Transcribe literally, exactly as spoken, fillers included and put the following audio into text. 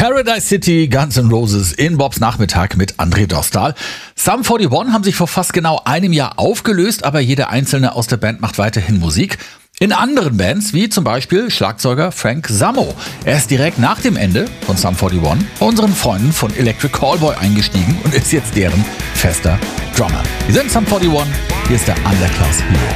Paradise City, Guns N' Roses in Bobs Nachmittag mit André Dostal. Sum einundvierzig haben sich vor fast genau einem Jahr aufgelöst, aber jeder Einzelne aus der Band macht weiterhin Musik. In anderen Bands, wie zum Beispiel Schlagzeuger Frank Zammo. Er ist direkt nach dem Ende von Sum einundvierzig bei unseren Freunden von Electric Callboy eingestiegen und ist jetzt deren fester Drummer. Wir sind Sum einundvierzig, hier ist der Underclass Hero.